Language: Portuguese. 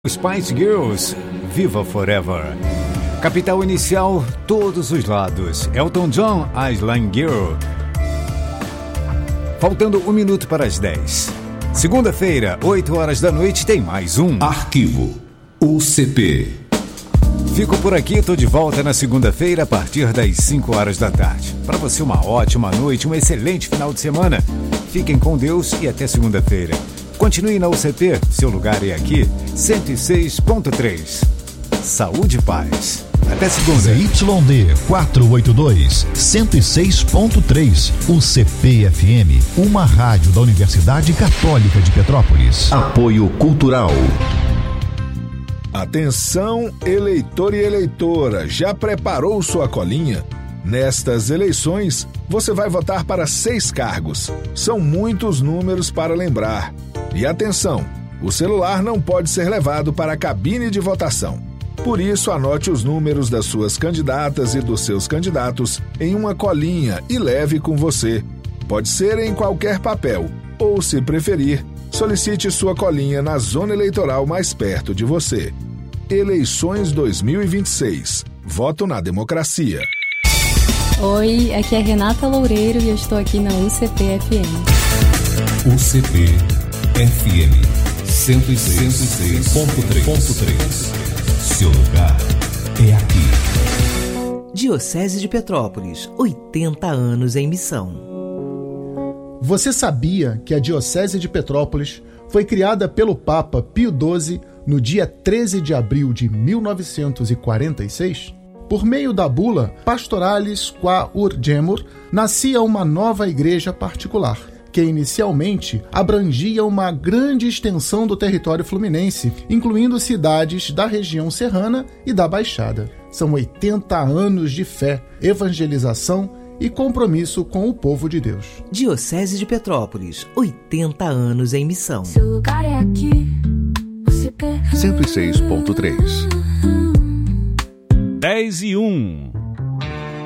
Spice Girls, Viva Forever. Capital Inicial, todos os lados. Elton John, Island Girl. Faltando 1 minuto para as 10. Segunda-feira, 8 horas da noite, tem mais um Arquivo UCP. Fico por aqui, tô de volta na segunda-feira a partir das 5 horas da tarde. Para você uma ótima noite, um excelente final de semana. Fiquem com Deus e até segunda-feira. Continue na UCP, seu lugar é aqui, 106.3. Saúde e paz. Até segunda. ZYD 482, 106.3. UCP-FM, uma rádio da Universidade Católica de Petrópolis. Apoio Cultural. Atenção, eleitor e eleitora, já preparou sua colinha? Nestas eleições, você vai votar para 6 cargos. São muitos números para lembrar. E atenção, o celular não pode ser levado para a cabine de votação. Por isso, anote os números das suas candidatas e dos seus candidatos em uma colinha e leve com você. Pode ser em qualquer papel, ou, se preferir, solicite sua colinha na zona eleitoral mais perto de você. Eleições 2026. Voto na democracia. Oi, aqui é Renata Loureiro e eu estou aqui na UCP-FM. UCP-FM 106.3. Seu lugar é aqui. Diocese de Petrópolis, 80 anos em missão. Você sabia que a Diocese de Petrópolis foi criada pelo Papa Pio XII no dia 13 de abril de 1946? Por meio da bula Pastoralis qua Urgemur, nascia uma nova igreja particular, que inicialmente abrangia uma grande extensão do território fluminense, incluindo cidades da região serrana e da Baixada. São 80 anos de fé, evangelização e compromisso com o povo de Deus. Diocese de Petrópolis, 80 anos em missão. Seu lugar é aqui, 106.3. 10:01.